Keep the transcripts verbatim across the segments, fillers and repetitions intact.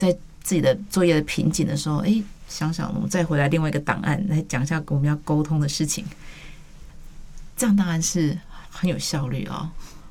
在自己的作业的瓶颈的时候，哎，想想我们再回来另外一个档案来讲一下我们要沟通的事情，这样当然是很有效率哦。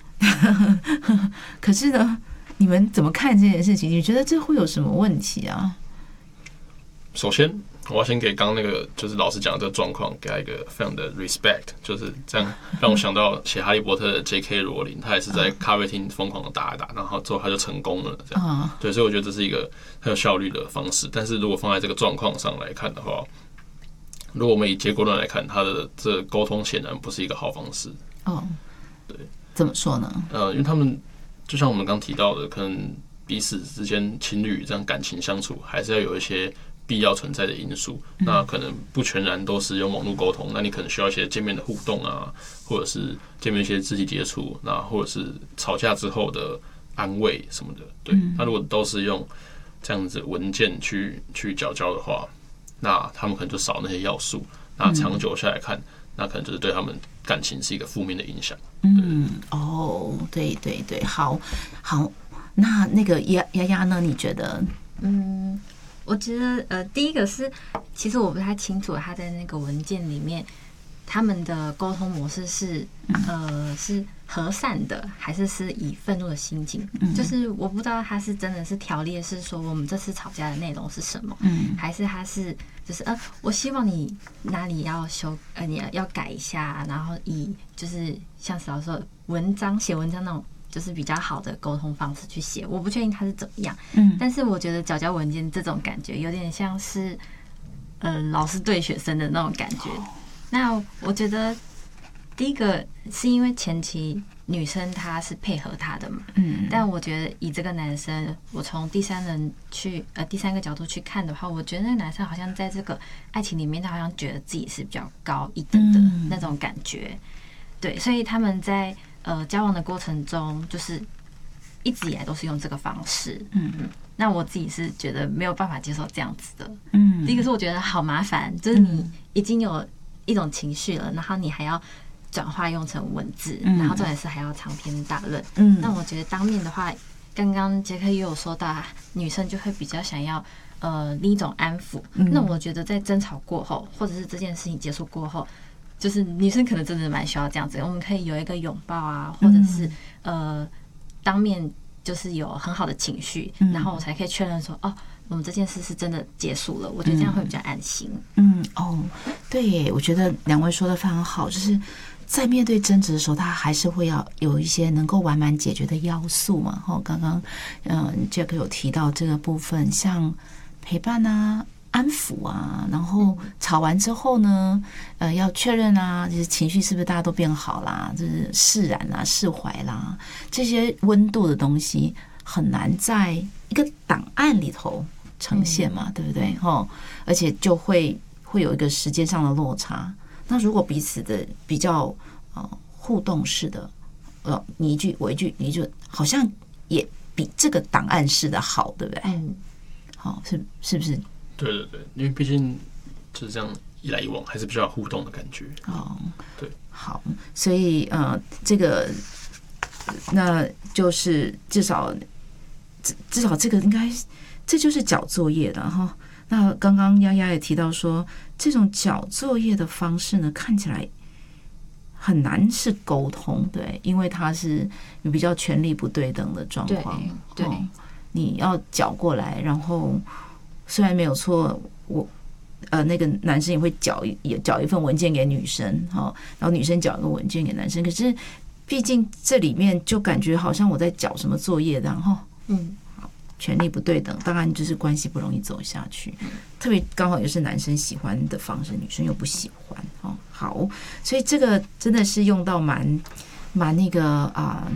可是呢，你们怎么看这件事情？你觉得这会有什么问题啊？ 首先，我要先给刚刚那个就是老师讲的这个状况，给他一个非常的 respect， 就是这样让我想到写《哈利波特》的 J K 罗琳，他也是在咖啡厅疯狂的打一打，然后最后他就成功了，这样。对，所以我觉得这是一个很有效率的方式。但是如果放在这个状况上来看的话，如果我们以结果论来看，他的这沟通显然不是一个好方式。 哦， 对， 怎么说呢？ 呃，因为他们就像我们刚提到的，可能彼此之间情侣这样感情相处，还是要有一些必要存在的因素，那可能不全然都是用网络沟通，那你可能需要一些见面的互动啊，或者是见面一些肢体接触，那或者是吵架之后的安慰什么的。对，那如果都是用这样子文件去去交交的话，那他们可能就少那些要素，那长久下来看，那可能就是对他们感情是一个负面的影响。 嗯，哦，对对对，好，好，那那个丫丫丫呢？你觉得？ 嗯。我觉得，呃，第一个是，其实我不太清楚他在那个文件里面，他们的沟通模式是，呃，是和善的，还是是以愤怒的心情？就是我不知道他是真的是条列是说我们这次吵架的内容是什么，还是他是就是呃，我希望你哪里要修，呃，你要改一下，然后以就是像史老师说文章写文章那种。就是比较好的沟通方式去写，我不确定他是怎么样，嗯，但是我觉得缴交文件这种感觉有点像是，呃，老师对学生的那种感觉。那我觉得第一个是因为前期女生她是配合他的嘛，嗯，但我觉得以这个男生，我从第三人去呃第三个角度去看的话，我觉得那个男生好像在这个爱情里面，他好像觉得自己是比较高一等的那种感觉，对，所以他们在。呃，交往的过程中，就是一直以来都是用这个方式。嗯嗯，那我自己是觉得没有办法接受这样子的。嗯，第一个是我觉得好麻烦，就是你已经有一种情绪了，然后你还要转化用成文字，然后重点是还要长篇大论。嗯，那我觉得当面的话，刚刚杰克也有说到，女生就会比较想要呃另一种安抚。那我觉得在争吵过后，或者是这件事情结束过后。就是女生可能真的蛮需要这样子，我们可以有一个拥抱啊，或者是呃当面就是有很好的情绪，然后我才可以确认说哦，我们这件事是真的结束了。我觉得这样会比较安心。 嗯，哦，对耶，我觉得两位说的非常好，就是在面对争执的时候，他还是会要有一些能够完满解决的要素嘛。哦，刚刚嗯 Jack 有提到这个部分，像陪伴啊。安抚啊，然后吵完之后呢，呃，要确认啊，就是情绪是不是大家都变好啦，就是释然啦、释怀啦，这些温度的东西很难在一个档案里头呈现嘛，嗯、对不对？哈，而且就会会有一个时间上的落差。那如果彼此的比较呃互动式的，呃，你一句我一句，你一句，好像也比这个档案式的好，对不对？嗯，好，是是不是？ 对对对，因为毕竟就是这样一来一往，还是比较互动的感觉。 哦， 对， 好，所以呃，这个那就是至少至少这个应该这就是缴作业的哈。那刚刚丫丫也提到说，这种缴作业的方式呢，看起来很难是沟通，对，因为它是有比较权力不对等的状况。 对，对、 哦，你要缴过来，然后。虽然没有错，我呃那个男生也会缴也缴一份文件给女生，哈，然后女生缴一个文件给男生，可是毕竟这里面就感觉好像我在缴什么作业，然后嗯，权力不对等，当然就是关系不容易走下去。特别刚好也是男生喜欢的方式，女生又不喜欢，哦，好，所以这个真的是用到蛮蛮那个啊。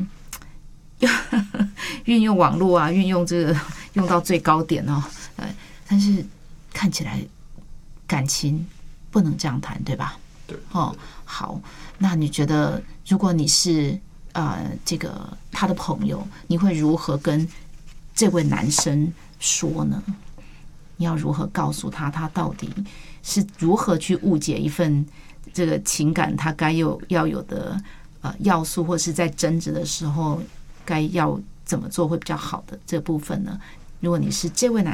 运用网络啊，运用这个用到最高点哦，呃，但是看起来感情不能这样谈，对吧？ 对， 哦，好，那你觉得如果你是呃这个他的朋友，你会如何跟这位男生说呢？你要如何告诉他，他到底是如何去误解一份这个情感他该有要有的呃要素，或是在争执的时候该要怎么做会比较好的这部分呢？ 如果你是这位男